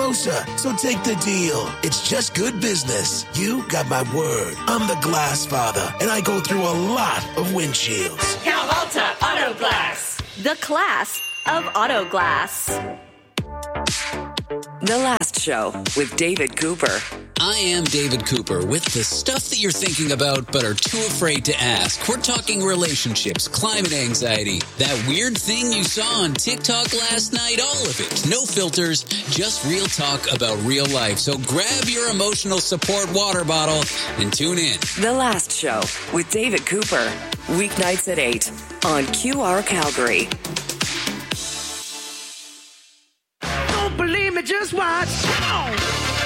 closer, so take the deal. It's just good business. You got my word. I'm the Glass Father, and I go through a lot of windshields. Cal Alta Auto Glass. The class of auto glass. The Last Show with David Cooper. I am David Cooper with the stuff that you're thinking about but are too afraid to ask. We're talking relationships, climate anxiety, that weird thing you saw on TikTok last night, all of it. No filters, just real talk about real life. So grab your emotional support water bottle and tune in. The Last Show with David Cooper. Weeknights at 8 on QR Calgary. Don't believe me, just watch. Come on.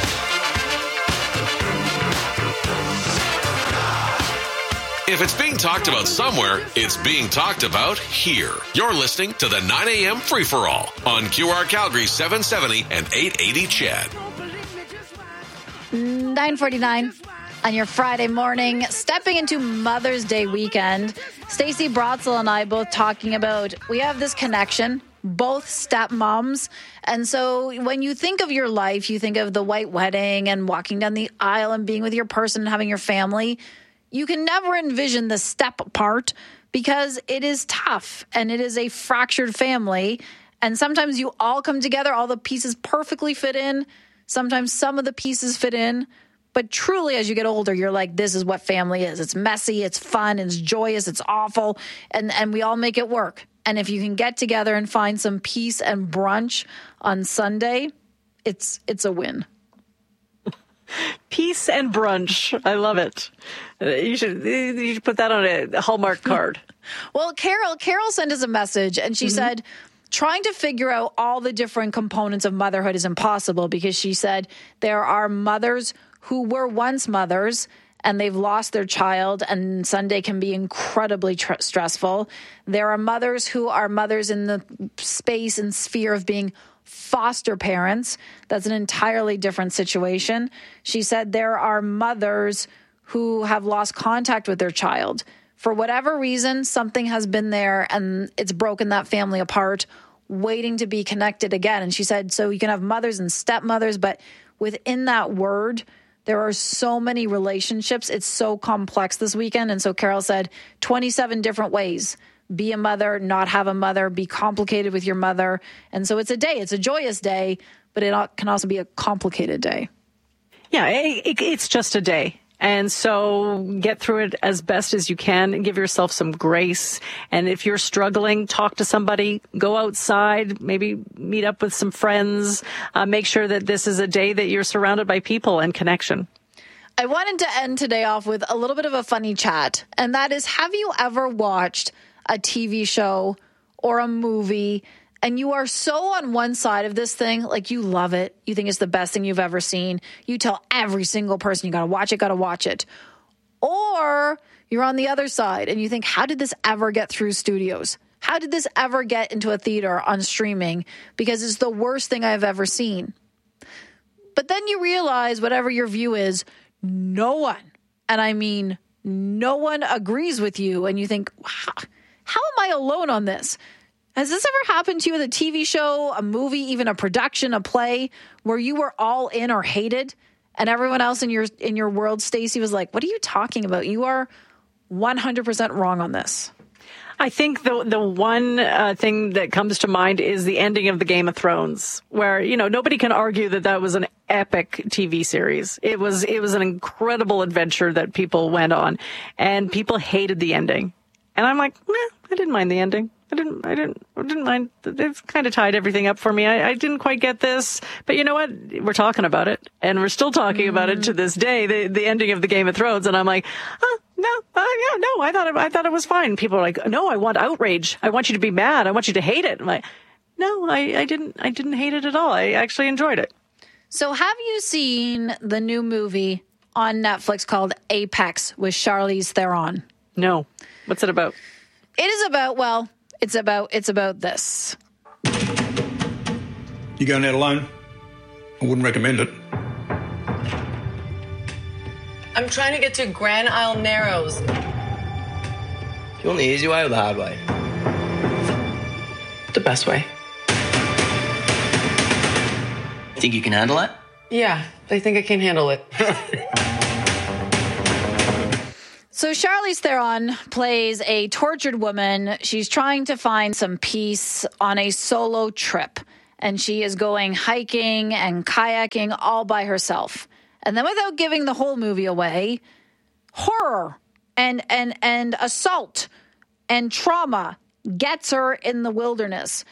If it's being talked about somewhere, it's being talked about here. You're listening to the 9 a.m. Free-for-All on QR Calgary 770 and 880 CHED. 9:49 on your Friday morning, stepping into Mother's Day weekend. Stacey Brotzel and I both talking about, we have this connection, both stepmoms. And so when you think of your life, you think of the white wedding and walking down the aisle and being with your person and having your family. You can never envision the step part because it is tough and it is a fractured family. And sometimes you all come together, all the pieces perfectly fit in. Sometimes some of the pieces fit in. But truly, as you get older, you're like, this is what family is. It's messy, it's fun, it's joyous, it's awful. And we all make it work. And if you can get together and find some peace and brunch on Sunday, it's a win. Peace and brunch. I love it. You should put that on a Hallmark card. Well, Carol sent us a message and she said, trying to figure out all the different components of motherhood is impossible because she said there are mothers who were once mothers and they've lost their child, and Sunday can be incredibly stressful. There are mothers who are mothers in the space and sphere of being foster parents. That's an entirely different situation. She said there are mothers who have lost contact with their child. For whatever reason, something has been there and it's broken that family apart, waiting to be connected again. And she said, so you can have mothers and stepmothers, but within that word, there are so many relationships. It's so complex this weekend. And so Carol said 27 different ways. Be a mother, not have a mother, be complicated with your mother. And so it's a day. It's a joyous day, but it can also be a complicated day. Yeah, it's just a day. And so get through it as best as you can and give yourself some grace. And if you're struggling, talk to somebody, go outside, maybe meet up with some friends. Make sure that this is a day that you're surrounded by people and connection. I wanted to end today off with a little bit of a funny chat. And that is, have you ever watched a TV show or a movie and you are so on one side of this thing, like you love it, you think it's the best thing you've ever seen, you tell every single person you gotta watch it, or you're on the other side and you think, how did this ever get through studios? How did this ever get into a theater on streaming? Because it's the worst thing I've ever seen. But then you realize, whatever your view is, no one, and I mean no one, agrees with you, and you think, how am I alone on this? Has this ever happened to you with a TV show, a movie, even a production, a play, where you were all in or hated, and everyone else in your world, Stacey, was like, what are you talking about? You are 100% wrong on this. I think the one thing that comes to mind is the ending of the Game of Thrones, where, nobody can argue that was an epic TV series. It was an incredible adventure that people went on, and people hated the ending. And I'm like, I didn't mind the ending. I didn't mind. It's kind of tied everything up for me. I didn't quite get this, but you know what? We're talking about it, and we're still talking about it to this day. The ending of the Game of Thrones, and I'm like, no. I thought it was fine. People are like, no, I want outrage. I want you to be mad. I want you to hate it. I'm like, no, I didn't hate it at all. I actually enjoyed it. So, have you seen the new movie on Netflix called Apex with Charlize Theron? No. What's it about? It is about, it's about this. You going out alone? I wouldn't recommend it. I'm trying to get to Grand Isle Narrows. You want the easy way or the hard way? The best way. Think you can handle it? Yeah, I think I can handle it. So Charlize Theron plays a tortured woman. She's trying to find some peace on a solo trip. And she is going hiking and kayaking all by herself. And then without giving the whole movie away, horror and assault and trauma gets her in the wilderness.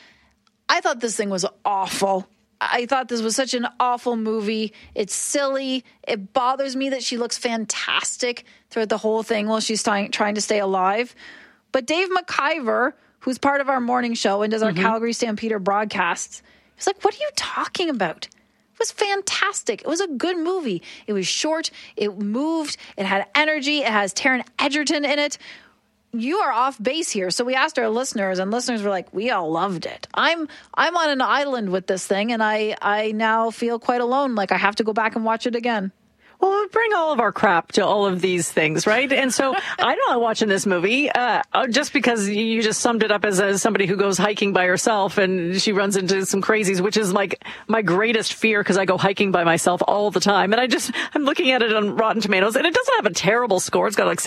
I thought this thing was awful. I thought this was such an awful movie. It's silly. It bothers me that she looks fantastic throughout the whole thing while she's trying to stay alive. But Dave McIver, who's part of our morning show and does our Calgary Stampeder broadcasts, he's like, what are you talking about? It was fantastic. It was a good movie. It was short. It moved. It had energy. It has Taron Egerton in it. You are off base here. So we asked our listeners, and listeners were like, we all loved it. I'm on an island with this thing, and I now feel quite alone. Like I have to go back and watch it again. Well, we bring all of our crap to all of these things, right? And so I'm not watching this movie just because you just summed it up as somebody who goes hiking by herself and she runs into some crazies, which is like my greatest fear because I go hiking by myself all the time. And I'm looking at it on Rotten Tomatoes, and it doesn't have a terrible score. It's got like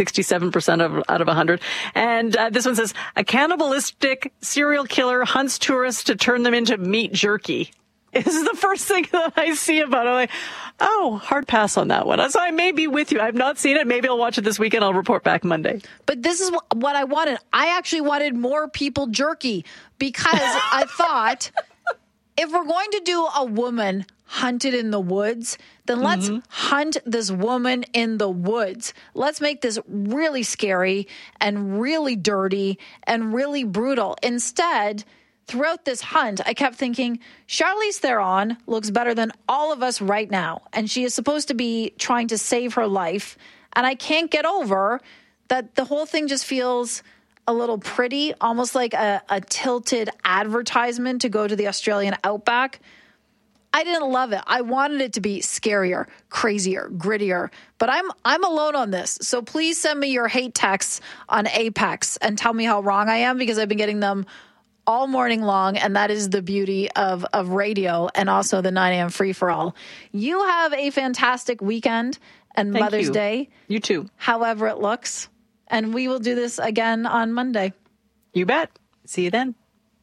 67% out of 100. And this one says, a cannibalistic serial killer hunts tourists to turn them into meat jerky. This is the first thing that I see about it. I'm like, oh, hard pass on that one. So I may be with you. I've not seen it. Maybe I'll watch it this weekend. I'll report back Monday. But this is what I wanted. I actually wanted more people jerky because I thought if we're going to do a woman hunted in the woods, then let's hunt this woman in the woods. Let's make this really scary and really dirty and really brutal. Instead, throughout this hunt, I kept thinking, Charlize Theron looks better than all of us right now. And she is supposed to be trying to save her life. And I can't get over that the whole thing just feels a little pretty, almost like a tilted advertisement to go to the Australian outback. I didn't love it. I wanted it to be scarier, crazier, grittier. But I'm alone on this. So please send me your hate texts on Apex and tell me how wrong I am, because I've been getting them all morning long, and that is the beauty of radio and also the 9 a.m. free-for-all. You have a fantastic weekend and Mother's Day. You too. However it looks. And we will do this again on Monday. You bet. See you then.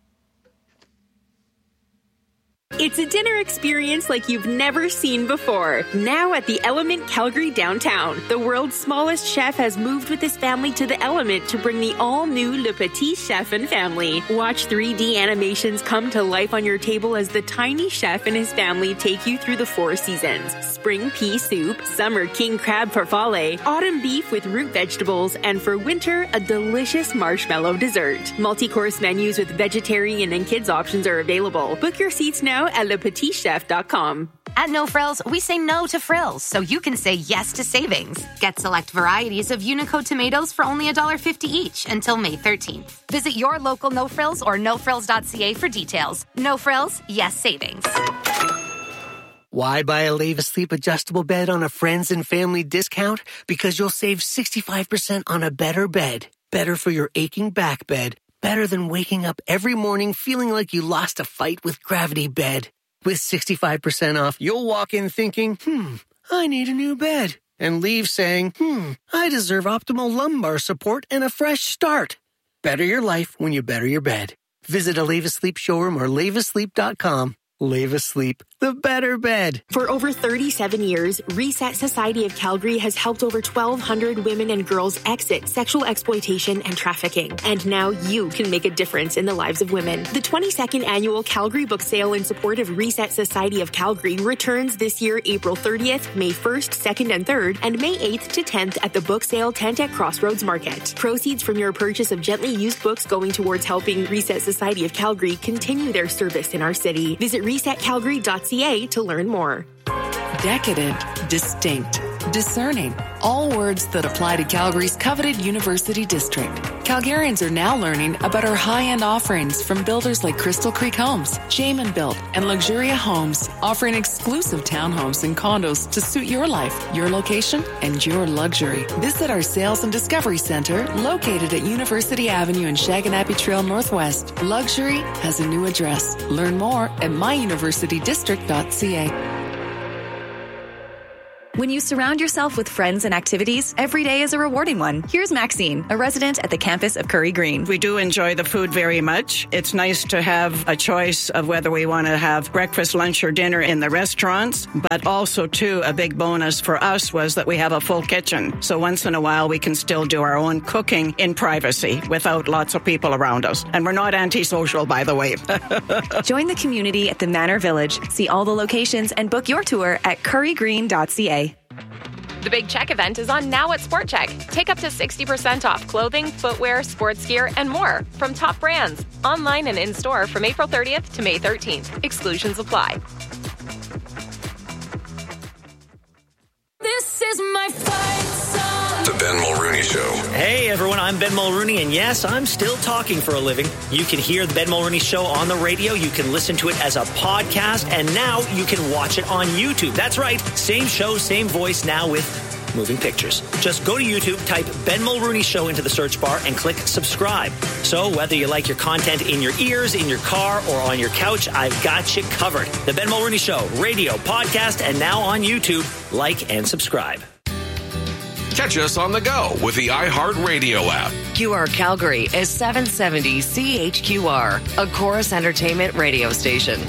It's a dinner experience like you've never seen before. Now at the Element Calgary downtown. The world's smallest chef has moved with his family to the Element to bring the all-new Le Petit Chef and family. Watch 3D animations come to life on your table as the tiny chef and his family take you through the 4 seasons. Spring pea soup, summer king crab farfalle, autumn beef with root vegetables, and for winter, a delicious marshmallow dessert. Multi-course menus with vegetarian and kids options are available. Book your seats now at lepetitchef.com. At No Frills, we say no to frills, so you can say yes to savings. Get select varieties of Unico tomatoes for only $1.50 each until May 13th. Visit your local No Frills or nofrills.ca for details. No Frills, yes savings. Why buy a Leva Sleep adjustable bed on a friends and family discount? Because you'll save 65% on a better bed. Better for your aching back bed. Better than waking up every morning feeling like you lost a fight with Gravity Bed. With 65% off, you'll walk in thinking, I need a new bed. And leave saying, I deserve optimal lumbar support and a fresh start. Better your life when you better your bed. Visit a Leva Sleep showroom or levasleep.com. Leva Sleep, the better bed. For over 37 years, Reset Society of Calgary has helped over 1,200 women and girls exit sexual exploitation and trafficking. And now you can make a difference in the lives of women. The 22nd annual Calgary Book Sale in support of Reset Society of Calgary returns this year, April 30th, May 1st, 2nd, and 3rd, and May 8th to 10th at the Book Sale tent at Crossroads Market. Proceeds from your purchase of gently used books going towards helping Reset Society of Calgary continue their service in our city. Visit resetcalgary.ca to learn more. Decadent, distinct, discerning, all words that apply to Calgary's coveted University District. Calgarians are now learning about our high-end offerings from builders like Crystal Creek Homes, Jamin Built, and Luxuria Homes, offering exclusive townhomes and condos to suit your life, your location, and your luxury. Visit our Sales and Discovery Center, located at University Avenue and Shaganappy Trail Northwest. Luxury has a new address. Learn more at myuniversitydistrict.ca. When you surround yourself with friends and activities, every day is a rewarding one. Here's Maxine, a resident at the campus of Curry Green. We do enjoy the food very much. It's nice to have a choice of whether we want to have breakfast, lunch, or dinner in the restaurants. But also, too, a big bonus for us was that we have a full kitchen. So once in a while, we can still do our own cooking in privacy without lots of people around us. And we're not antisocial, by the way. Join the community at the Manor Village. See all the locations and book your tour at currygreen.ca. The Big Check event is on now at Sport Check. Take up to 60% off clothing, footwear, sports gear, and more from top brands. Online and in-store from April 30th to May 13th. Exclusions apply. This is my fight song. The Ben Mulrooney Show. Hey everyone, I'm Ben Mulrooney, and yes, I'm still talking for a living. You can hear the Ben Mulrooney Show on the radio, you can listen to it as a podcast, and now you can watch it on YouTube. That's right, same show, same voice, now with moving pictures. Just go to YouTube, type Ben Mulrooney Show into the search bar, and click subscribe. So whether you like your content in your ears, in your car, or on your couch, I've got you covered. The Ben Mulrooney Show, radio, podcast, and now on YouTube. Like and subscribe. Catch us on the go with the iHeartRadio app. QR Calgary is 770 CHQR, a Chorus Entertainment radio station.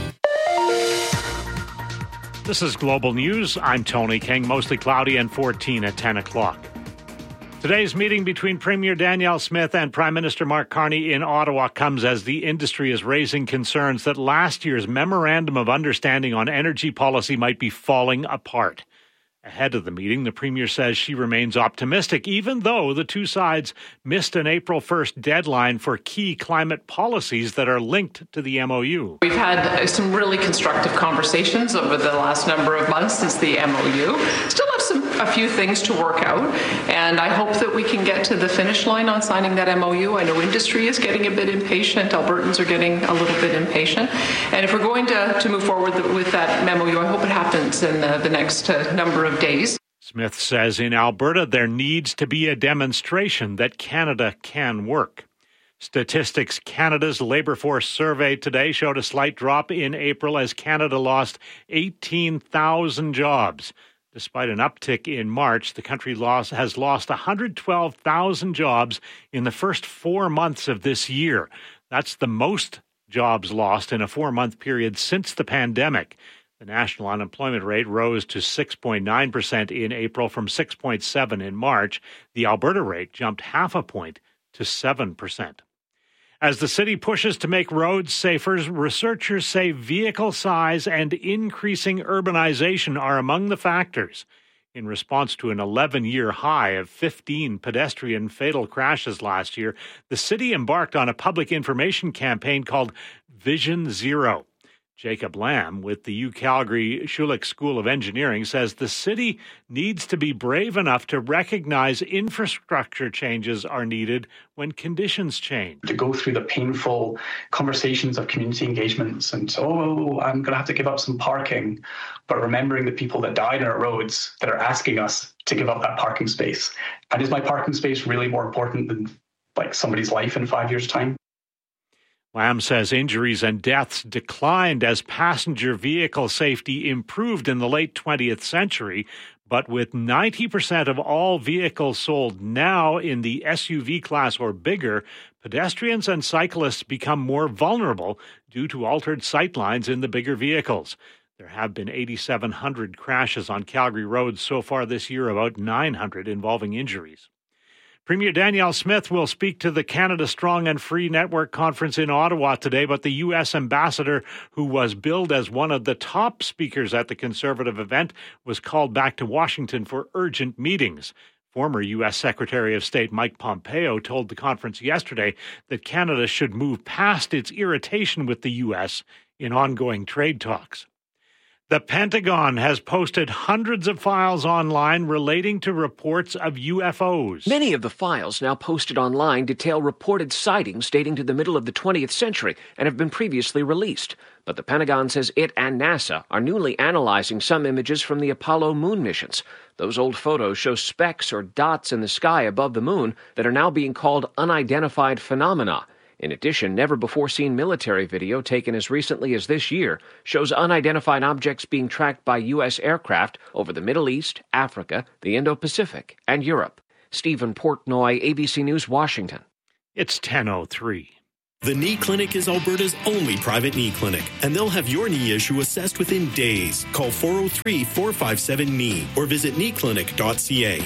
This is Global News. I'm Tony King. Mostly cloudy and 14 at 10 o'clock. Today's meeting between Premier Danielle Smith and Prime Minister Mark Carney in Ottawa comes as the industry is raising concerns that last year's Memorandum of Understanding on energy policy might be falling apart. Ahead of the meeting, the Premier says she remains optimistic, even though the two sides missed an April 1st deadline for key climate policies that are linked to the MOU. We've had some really constructive conversations over the last number of months since the MOU. Still have a few things to work out, and I hope that we can get to the finish line on signing that MOU. I know industry is getting a bit impatient. Albertans are getting a little bit impatient. And if we're going to move forward with that MOU, I hope it happens in the next number of days. Smith says in Alberta there needs to be a demonstration that Canada can work. Statistics Canada's labour force survey today showed a slight drop in April as Canada lost 18,000 jobs. Despite an uptick in March, the country has lost 112,000 jobs in the first 4 months of this year. That's the most jobs lost in a 4-month period since the pandemic. The national unemployment rate rose to 6.9% in April from 6.7% in March. The Alberta rate jumped half a point to 7%. As the city pushes to make roads safer, researchers say vehicle size and increasing urbanization are among the factors. In response to an 11-year high of 15 pedestrian fatal crashes last year, the city embarked on a public information campaign called Vision Zero. Jacob Lamb with the UCalgary Schulich School of Engineering says the city needs to be brave enough to recognize infrastructure changes are needed when conditions change. To go through the painful conversations of community engagements and, I'm going to have to give up some parking, but remembering the people that died on our roads that are asking us to give up that parking space. And is my parking space really more important than somebody's life in 5 years' time? Lamb says injuries and deaths declined as passenger vehicle safety improved in the late 20th century, but with 90% of all vehicles sold now in the SUV class or bigger, pedestrians and cyclists become more vulnerable due to altered sightlines in the bigger vehicles. There have been 8,700 crashes on Calgary roads so far this year, about 900 involving injuries. Premier Danielle Smith will speak to the Canada Strong and Free Network conference in Ottawa today, but the U.S. ambassador, who was billed as one of the top speakers at the Conservative event, was called back to Washington for urgent meetings. Former U.S. Secretary of State Mike Pompeo told the conference yesterday that Canada should move past its irritation with the U.S. in ongoing trade talks. The Pentagon has posted hundreds of files online relating to reports of UFOs. Many of the files now posted online detail reported sightings dating to the middle of the 20th century and have been previously released. But the Pentagon says it and NASA are newly analyzing some images from the Apollo moon missions. Those old photos show specks or dots in the sky above the moon that are now being called unidentified phenomena. In addition, never-before-seen military video taken as recently as this year shows unidentified objects being tracked by U.S. aircraft over the Middle East, Africa, the Indo-Pacific, and Europe. Stephen Portnoy, ABC News, Washington. It's 10:03. The Knee Clinic is Alberta's only private knee clinic, and they'll have your knee issue assessed within days. Call 403-457-KNEE or visit kneeclinic.ca.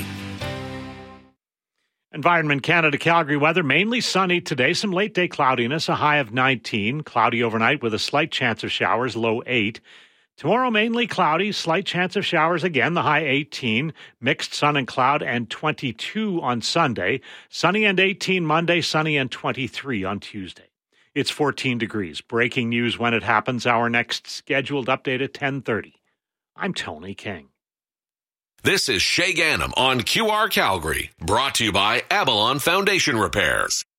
Environment Canada Calgary weather, mainly sunny today. Some late-day cloudiness, a high of 19. Cloudy overnight with a slight chance of showers, low 8. Tomorrow, mainly cloudy, slight chance of showers again, the high 18. Mixed sun and cloud and 22 on Sunday. Sunny and 18 Monday, sunny and 23 on Tuesday. It's 14 degrees. Breaking news when it happens. Our next scheduled update at 10:30. I'm Tony King. This is Shay Gannam on QR Calgary, brought to you by Avalon Foundation Repairs.